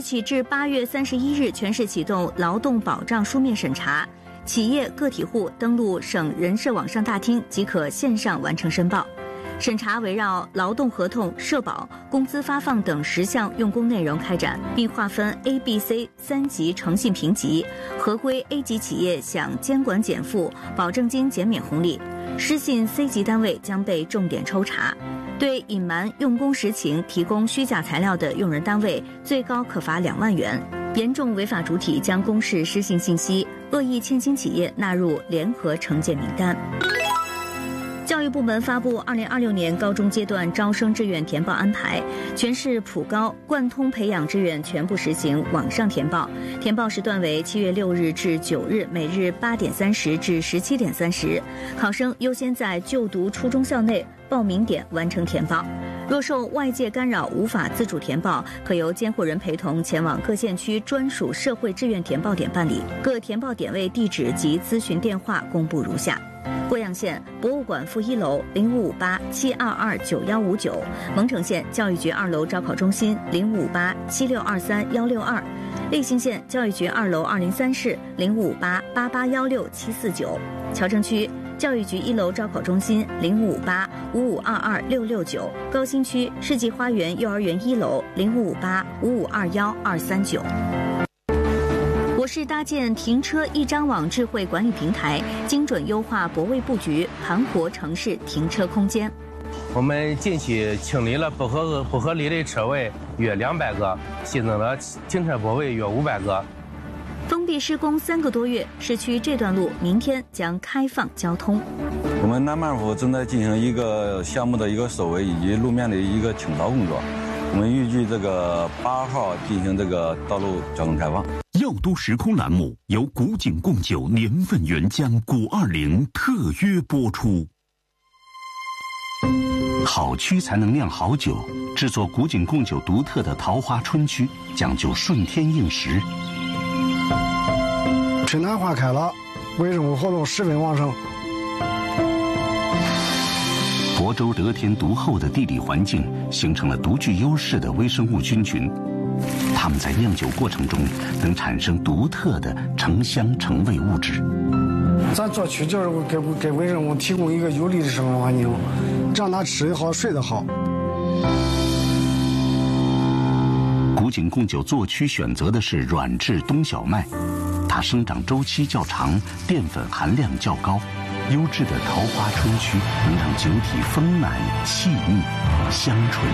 起至8月31日，全市启动劳动保障书面审查，企业个体户登录省人社网上大厅即可线上完成申报。审查围绕劳动合同、社保、工资发放等10项用工内容开展，并划分 A、B、C 3级诚信评级，合规 A 级企业享监管减负、保证金减免红利，失信 C 级单位将被重点抽查。对隐瞒用工实情、提供虚假材料的用人单位，最高可罚2万元。严重违法主体将公示失信信息，恶意欠薪企业纳入联合惩戒名单。教育部门发布2026年高中阶段招生志愿填报安排，全市普高、贯通培养志愿全部实行网上填报，填报时段为7月6日至9日，每日8点30至17点30。考生优先在就读初中校内报名点完成填报。若受外界干扰无法自主填报，可由监护人陪同前往各县区专属社会志愿填报点办理。各填报点位地址及咨询电话公布如下：鄱阳县博物馆负1楼055872295159，蒙城县教育局2楼招考中心0557623162，利兴县教育局2楼203室0588816749，侨政区教育局1楼招考中心055855226669，高新区世纪花园幼儿园1楼055855212239。我市搭建停车一张网智慧管理平台，精准优化泊位布局，盘活城市停车空间。 我们近期清理了不合理的车位约200个，新增了停车泊位约500个。 封闭施工3个多月，市区这段路明天将开放交通。 我们南半府正在进行一个项目的一个收尾以及路面的一个清扫工作，我们预计这个8号进行这个道路交通开放。 耀都时空栏目由古井贡酒年份原浆古20特约播出。好曲才能酿好酒，制作古井贡酒独特的桃花春曲，讲究顺天应时。 春暖花开了，微生物活动十分旺盛。 亳州得天独厚的地理环境，形成了独具优势的微生物菌群，它们在酿酒过程中能产生独特的成香成味物质。 咱做曲就是给微生物提供一个有利的生活环境，让它吃得好，睡得好。 古井贡酒做曲选择的是软质冬小麦，它生长周期较长，淀粉含量较高。优质的桃花春曲能让酒体丰满细腻香醇。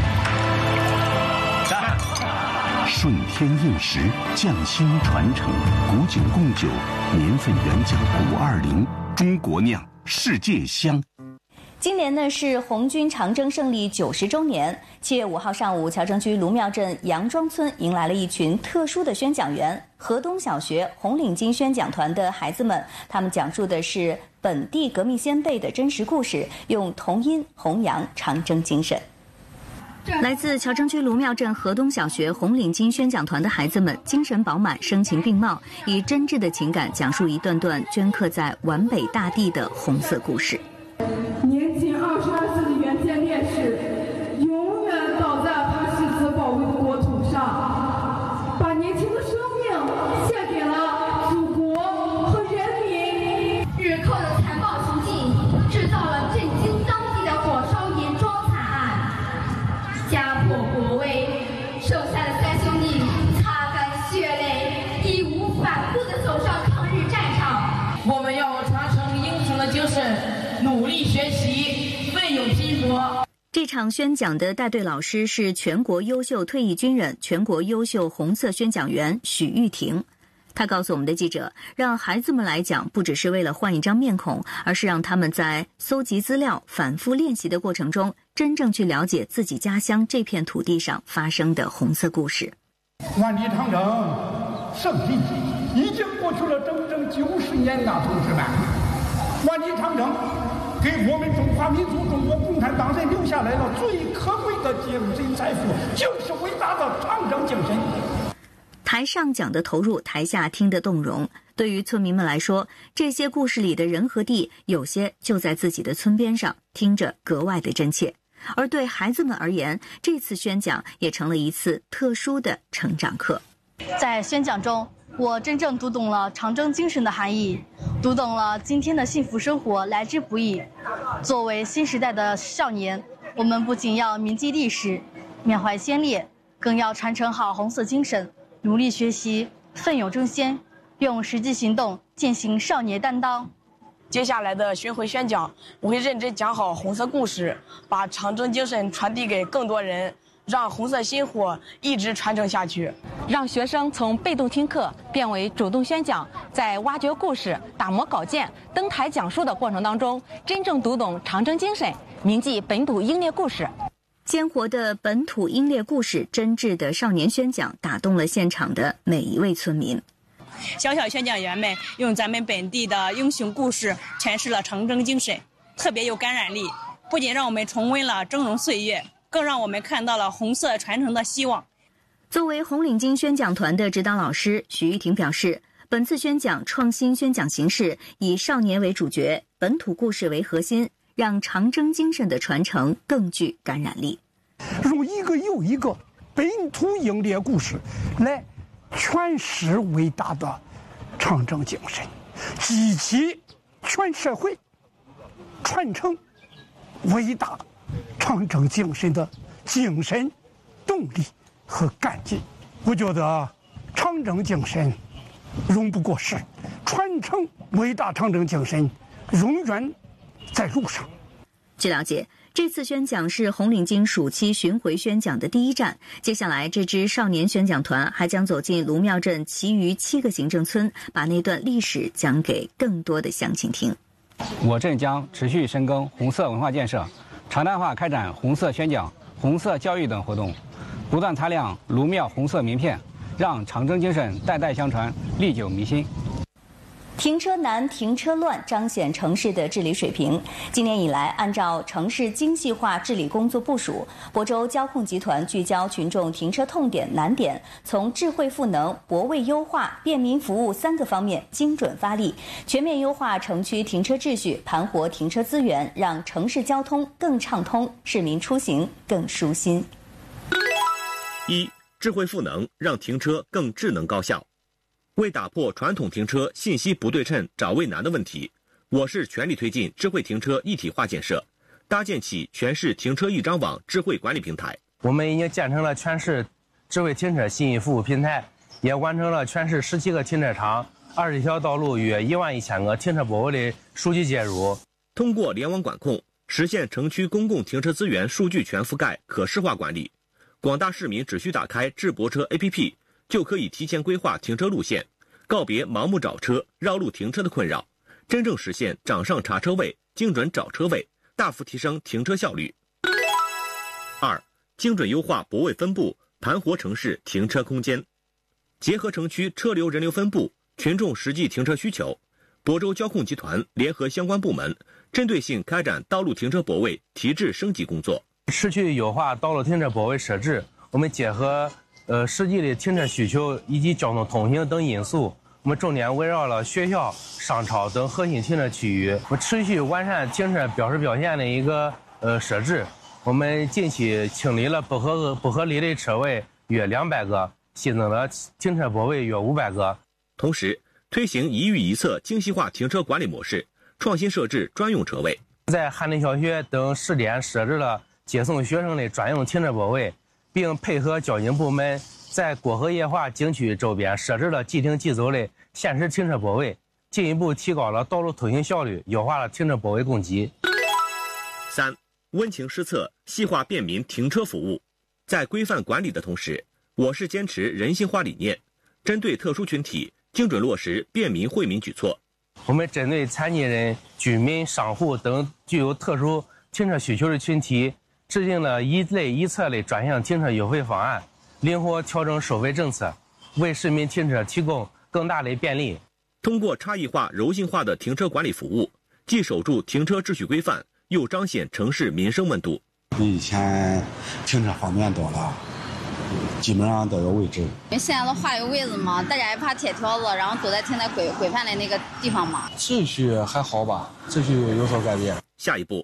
顺天应时，匠心传承，古井贡酒年份原浆古20，中国酿，世界香。 今年呢是红军长征胜利90周年。7月5号上午，侨政区卢庙镇杨庄村迎来了一群特殊的宣讲员——河东小学红领巾宣讲团的孩子们。他们讲述的是本地革命先辈的真实故事，用童音弘扬长征精神。来自侨政区卢庙镇河东小学红领巾宣讲团的孩子们精神饱满，声情并茂，以真挚的情感讲述一段段镌刻在皖北大地的红色故事。 年仅22岁的袁天烈士，永远倒在他誓死保卫的国土上，把年轻的生命献给了祖国和人民。 日寇的残暴行径制造了震惊当地的火烧严庄惨案，家破国危，剩下的3兄弟擦干血泪，义无反顾地走上抗日战场。 我们要传承英雄的精神，努力学习，奋勇拼搏。 这场宣讲的带队老师是全国优秀退役军人、全国优秀红色宣讲员许玉婷。他告诉我们的记者，让孩子们来讲，不只是为了换一张面孔，而是让他们在搜集资料、反复练习的过程中，真正去了解自己家乡这片土地上发生的红色故事。 万里长征胜利已经过去了整整90年呐，同志们！万里长征给我们中华民族、中国共产党人留下来了最可贵的精神财富，就是伟大的长征精神。 台上讲的投入，台下听得动容。对于村民们来说，这些故事里的人和地，有些就在自己的村边上，听着格外的真切。 而对孩子们而言，这次宣讲也成了一次特殊的成长课。 在宣讲中，我真正读懂了长征精神的含义，读懂了今天的幸福生活来之不易。作为新时代的少年，我们不仅要铭记历史、缅怀先烈，更要传承好红色精神，努力学习，奋勇争先，用实际行动践行少年担当。 接下来的巡回宣讲，我会认真讲好红色故事，把长征精神传递给更多人，让红色薪火一直传承下去， 让学生从被动听课变为主动宣讲，在挖掘故事、打磨稿件、登台讲述的过程当中，真正读懂长征精神，铭记本土英烈故事。 鲜活的本土英烈故事，真挚的少年宣讲，打动了现场的每一位村民。 小小宣讲员们用咱们本地的英雄故事诠释了长征精神，特别有感染力，不仅让我们重温了峥嵘岁月，更让我们看到了红色传承的希望。 作为红领巾宣讲团的指导老师，徐玉婷表示，本次宣讲创新宣讲形式，以少年为主角，本土故事为核心，让长征精神的传承更具感染力。 用一个又一个本土英烈故事来诠释伟大的长征精神，激起全社会传承伟大长征精神的精神动力和干劲。我觉得长征精神永不过时，传承伟大长征精神永远在路上。 据了解，这次宣讲是红领巾暑期巡回宣讲的第一站，接下来这支少年宣讲团还将走进卢庙镇其余7个行政村，把那段历史讲给更多的乡亲听。 我镇将持续深耕红色文化建设，常态化开展红色宣讲、红色教育等活动，不断擦亮卢庙红色名片，让长征精神代代相传，历久弥新。 停车难、停车乱，彰显城市的治理水平。今年以来，按照城市精细化治理工作部署，亳州交控集团聚焦群众停车痛点难点，从智慧赋能、泊位优化、便民服务3个方面精准发力，全面优化城区停车秩序，盘活停车资源，让城市交通更畅通，市民出行更舒心。 1. 智慧赋能，让停车更智能高效。为打破传统停车信息不对称、找位难的问题，我市全力推进智慧停车一体化建设，搭建起全市停车一张网智慧管理平台。 我们已经建成了全市智慧停车信息服务平台，也完成了全市17个停车场、20条道路约11000个停车泊位的数据接入。 通过联网管控，实现城区公共停车资源数据全覆盖、可视化管理。广大市民只需打开智泊车 APP， 就可以提前规划停车路线，告别盲目找车、绕路停车的困扰，真正实现掌上查车位、精准找车位，大幅提升停车效率。2. 精准优化泊位分布，盘活城市停车空间。结合城区车流人流分布、群众实际停车需求，亳州交控集团联合相关部门，针对性开展道路停车泊位提质升级工作。 持续优化道路停车泊位设置，我们结合实际的停车需求以及交通通行等因素，我们重点围绕了学校、商超等核心停车区域，我们持续完善停车标识标线的一个设置。我们近期清理了不合理的车位约200个，新增了停车泊位约500个。 同时，推行一域一策精细化停车管理模式，创新设置专用车位。 在汉林小学等试点设置了接送学生的专用停车泊位，并配合交警部门在过河夜华景区周边设置了即停即走的限时停车泊位，进一步提高了道路通行效率，优化了停车泊位供给。 3. 温情施策，细化便民停车服务。在规范管理的同时，我市坚持人性化理念，针对特殊群体，精准落实便民惠民举措。 我们针对残疾人、居民、商户等具有特殊停车需求的群体，制定了一类一策的专项停车优惠方案，灵活调整收费政策，为市民停车提供更大的便利。 通过差异化、柔性化的停车管理服务，既守住停车秩序规范，又彰显城市民生温度。 比以前停车方便多了，基本上都有位置。 因为现在都划有位置嘛，大家也怕贴条子，然后都在停在规范的那个地方嘛。 秩序还好吧？秩序有所改变。 下一步，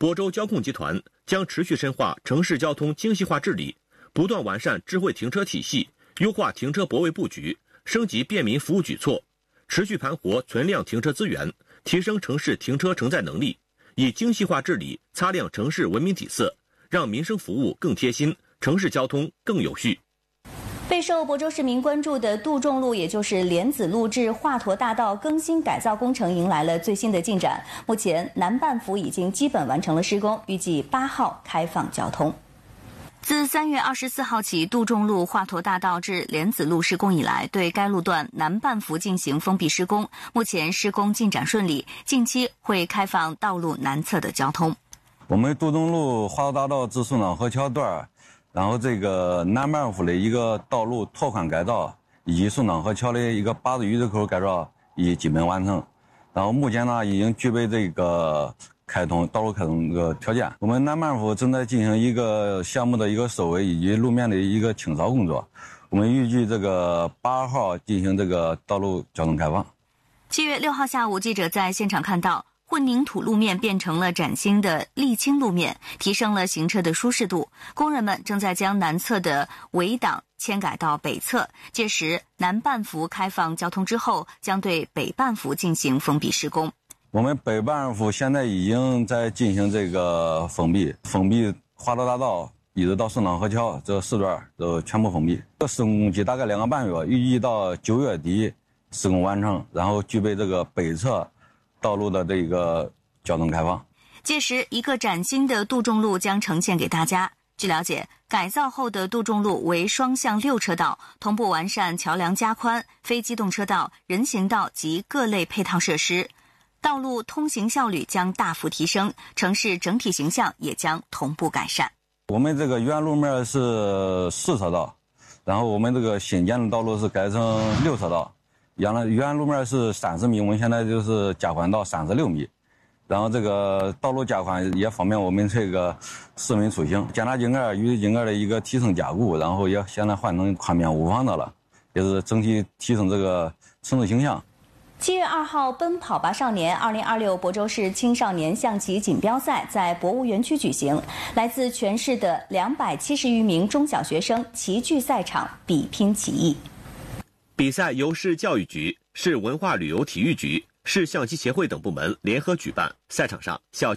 亳州交控集团将持续深化城市交通精细化治理，不断完善智慧停车体系，优化停车泊位布局，升级便民服务举措，持续盘活存量停车资源，提升城市停车承载能力，以精细化治理擦亮城市文明底色，让民生服务更贴心，城市交通更有序。 备受亳州市民关注的杜仲路，也就是莲子路至华佗大道更新改造工程迎来了最新的进展。目前南半幅已经基本完成了施工，预计8号开放交通。自3月24号起，杜仲路华佗大道至莲子路施工以来，对该路段南半幅进行封闭施工。目前施工进展顺利，近期会开放道路南侧的交通。 我们杜仲路华佗大道至顺朗河桥段，然后这个南半幅的一个道路拓宽改造，以及顺朗河桥的一个8字 U 字口改造已基本完成。然后目前呢，已经具备这个道路开通这个条件。我们南半幅正在进行一个项目的一个收尾以及路面的一个清扫工作。我们预计这个8号进行这个道路交通开放。 7月6号下午，记者在现场看到混凝土路面变成了崭新的沥青路面，提升了行车的舒适度。工人们正在将南侧的围挡迁改到北侧，届时南半幅开放交通之后，将对北半幅进行封闭施工。 我们北半幅现在已经在进行这个封闭华佗大道一直到顺朗河桥这4段都全部封闭。这施工期大概2个半月，预计到9月底施工完成，然后具备这个北侧道路的这个交通开放。 届时，一个崭新的杜仲路将呈现给大家。据了解，改造后的杜仲路为双向6车道，同步完善桥梁加宽、非机动车道、人行道及各类配套设施。道路通行效率将大幅提升，城市整体形象也将同步改善。 我们这个原路面是4车道，然后我们这个新建的道路是改成6车道。原路面是30米，我们现在就是加宽到36米，然后这个道路加宽也方便我们这个市民出行。检查井盖、雨水井盖的一个提升加固，然后也现在换成宽面无防的了，也是整体提升这个城市形象。 7月2号，奔跑吧少年2026亳州市青少年象棋锦标赛在博物园区举行，来自全市的270余名中小学生齐聚赛场，比拼棋艺。 比赛由市教育局、市文化旅游体育局、市象棋协会等部门联合举办，赛场上小